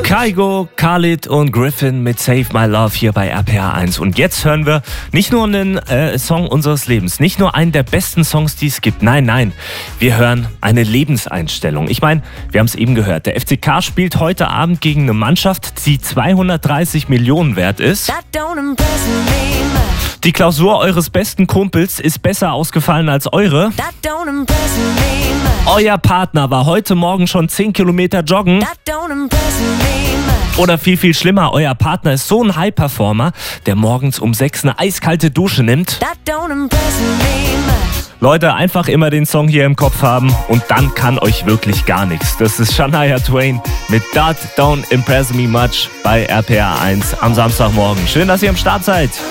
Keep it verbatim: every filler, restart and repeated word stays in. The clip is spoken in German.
Kygo, Khalid und Griffin mit Save My Love hier bei R P R eins. Und jetzt hören wir nicht nur einen äh, Song unseres Lebens, nicht nur einen der besten Songs, die es gibt. Nein, nein, wir hören eine Lebenseinstellung. Ich meine, wir haben es eben gehört, der F C K spielt heute Abend gegen eine Mannschaft, die zweihundertdreißig Millionen wert ist. Die Klausur eures besten Kumpels ist besser ausgefallen als eure. Euer Partner war heute Morgen schon zehn Kilometer joggen. Oder viel, viel schlimmer, euer Partner ist so ein High-Performer, der morgens um sechs eine eiskalte Dusche nimmt. Leute, einfach immer den Song hier im Kopf haben und dann kann euch wirklich gar nichts. Das ist Shania Twain mit That Don't Impress Me Much bei R P R eins am Samstagmorgen. Schön, dass ihr am Start seid.